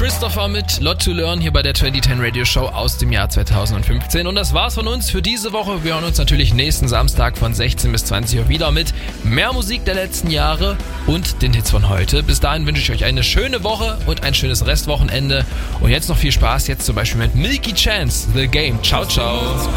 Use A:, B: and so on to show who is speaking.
A: Christopher mit Lot to Learn hier bei der 2010 Radio Show aus dem Jahr 2015. Und das war's von uns für diese Woche. Wir hören uns natürlich nächsten Samstag von 16 bis 20 Uhr wieder mit mehr Musik der letzten Jahre und den Hits von heute. Bis dahin wünsche ich euch eine schöne Woche und ein schönes Restwochenende. Und jetzt noch viel Spaß, jetzt zum Beispiel mit Milky Chance, The Game. Ciao, ciao.